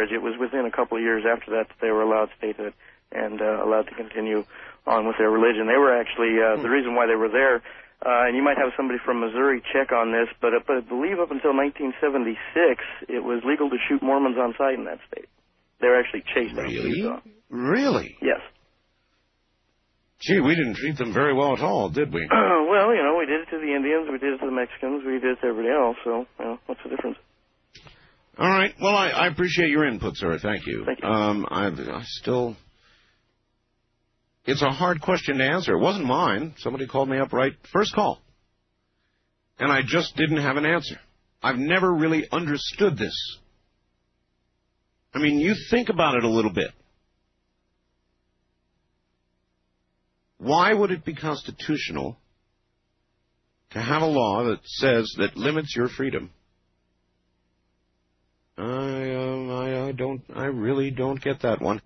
marriage. It was within a couple of years after that they were allowed statehood and allowed to continue on with their religion. They were actually, the reason why they were there, and you might have somebody from Missouri check on this, but I believe up until 1976, it was legal to shoot Mormons on sight in that state. They were actually chased out of Utah. Really? Yes. Gee, we didn't treat them very well at all, did we? Well, we did it to the Indians, we did it to the Mexicans, we did it to everybody else, so, what's the difference? All right. Well, I appreciate your input, sir. Thank you. Thank you. I still... It's a hard question to answer. It wasn't mine. Somebody called me up right first call. And I just didn't have an answer. I've never really understood this. I mean, you think about it a little bit. Why would it be constitutional to have a law that limits your freedom? I really don't get that one.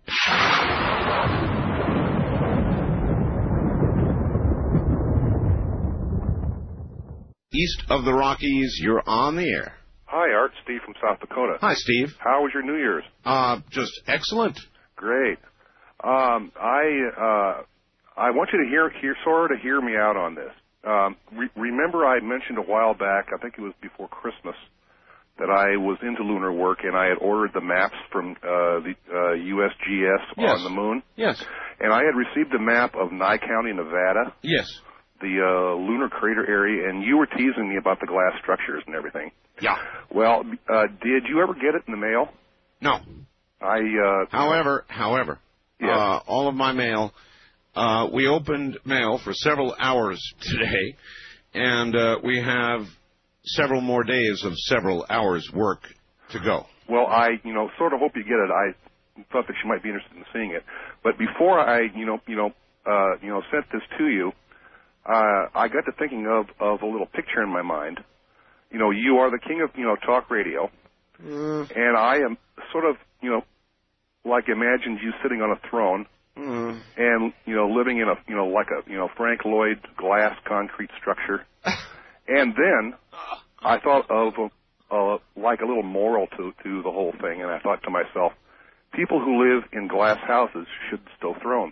East of the Rockies, you're on the air. Hi, Art. Steve from South Dakota. Hi, Steve. How was your New Year's? Just excellent. Great. I want you to hear me out on this. Remember I mentioned a while back, I think it was before Christmas, that I was into lunar work and I had ordered the maps from the USGS on the moon. Yes. And I had received a map of Nye County, Nevada. Yes. The lunar crater area, and you were teasing me about the glass structures and everything. Yeah. Well, did you ever get it in the mail? No. However, yes. All of my mail, we opened mail for several hours today, and we have several more days of several hours work to go. Well, I, sort of hope you get it. I thought that you might be interested in seeing it. But before I, sent this to you, I got to thinking of a little picture in my mind. You are the king of, talk radio. And I am sort of, like imagined you sitting on a throne and, living in a, like a, Frank Lloyd glass concrete structure. And then I thought of like a little moral to the whole thing. And I thought to myself, people who live in glass houses should stow thrones.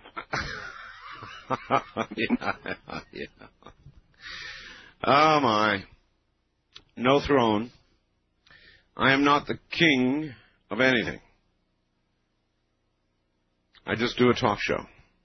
Yeah. Oh, my. No throne. I am not the king of anything. I just do a talk show.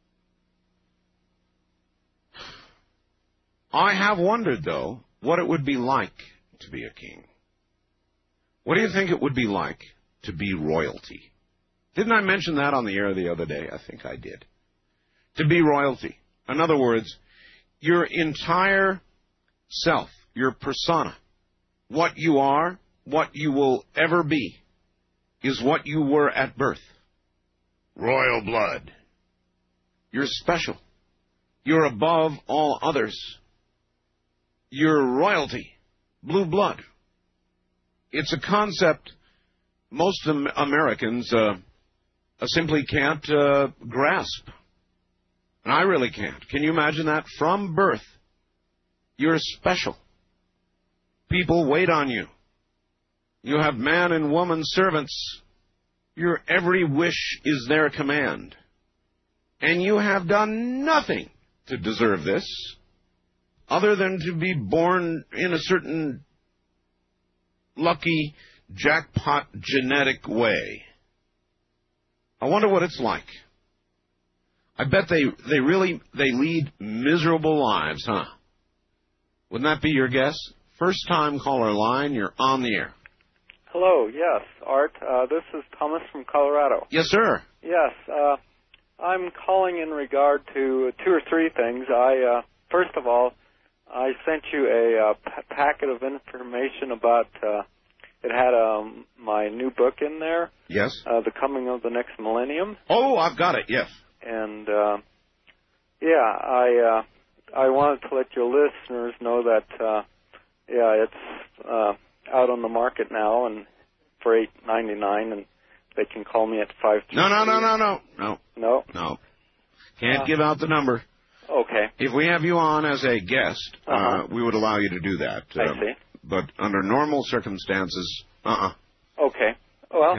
I have wondered, though, what it would be like to be a king. What do you think it would be like to be royalty? Didn't I mention that on the air the other day? I think I did. To be royalty. In other words, your entire self, your persona, what you are, what you will ever be, is what you were at birth. Royal blood. You're special. You're above all others. You're royalty. Blue blood. It's a concept most Americans simply can't grasp. And I really can't. Can you imagine that? From birth, you're special. People wait on you. You have man and woman servants. Your every wish is their command. And you have done nothing to deserve this, other than to be born in a certain lucky jackpot genetic way. I wonder what it's like. I bet they lead miserable lives, huh? Wouldn't that be your guess? First time caller line, you're on the air. Hello, yes, Art. This is Thomas from Colorado. Yes, sir. Yes, I'm calling in regard to two or three things. First of all, I sent you a packet of information about, it had my new book in there. Yes. The Coming of the Next Millennium. Oh, I've got it, yes. And, I wanted to let your listeners know that, it's out on the market now and for $8.99, and they can call me at 533. No. Can't give out the number. Okay. If we have you on as a guest, we would allow you to do that. I see. But under normal circumstances, Okay. Well,